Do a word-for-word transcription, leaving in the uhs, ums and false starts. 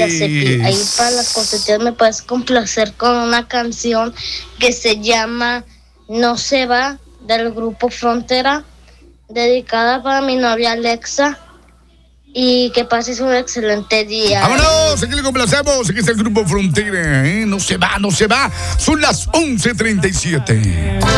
María Cepi. Ahí para la cosecha me puedes complacer con una canción que se llama No se va, del grupo Frontera, dedicada para mi novia Alexa. Y que pases un excelente día. ¡Vámonos! Aquí le complacemos. Aquí está el grupo Frontera, ¿eh? No se va, no se va. Son las once treinta y siete.